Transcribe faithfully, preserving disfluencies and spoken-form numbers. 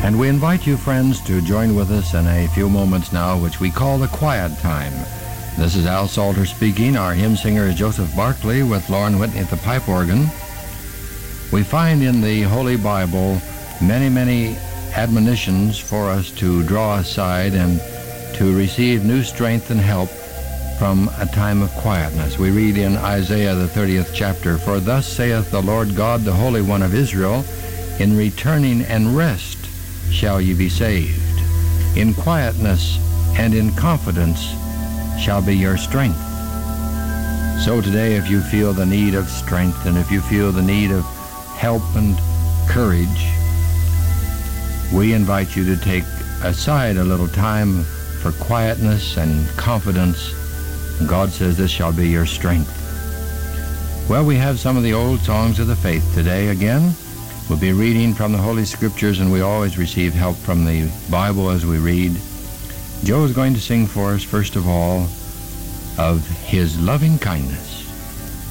And we invite you, friends, to join with us in a few moments now, which we call the quiet time. This is Al Salter speaking. Our hymn singer is Joseph Barkley with Lauren Whitney at the pipe organ. We find in the Holy Bible many, many admonitions for us to draw aside and to receive new strength and help from a time of quietness. We read in Isaiah, the thirtieth chapter, "For thus saith the Lord God, the Holy One of Israel, in returning and rest shall ye be saved. In quietness and in confidence shall be your strength." So today, if you feel the need of strength and if you feel the need of help and courage, we invite you to take aside a little time for quietness and confidence. God says this shall be your strength. Well, we have some of the old songs of the faith today again. We'll be reading from the Holy Scriptures, and we always receive help from the Bible as we read. Joe is going to sing for us, first of all, of his loving kindness.